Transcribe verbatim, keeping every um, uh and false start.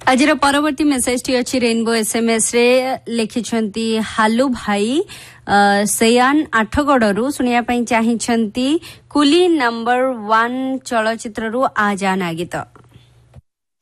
आज परवर्ती message T अच्छी रेनबो एसएमएस रे लिखिछंती हालू भाई सयान आठगड़ू शुणा चाहिए कुली नंबर वन चलचित्र आ जाना गीत।